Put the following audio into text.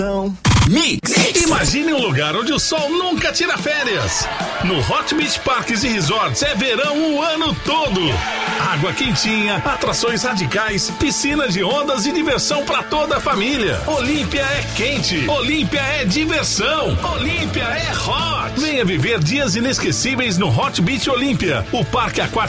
Mix. Imagine um lugar onde o sol nunca tira férias. No Hot Beach Parques e Resorts é verão o ano todo. Água quentinha, atrações radicais, piscina de ondas e diversão para toda a família. Olímpia é quente, Olímpia é diversão, Olímpia é hot. Venha viver dias inesquecíveis no Hot Beach Olímpia, o parque aquático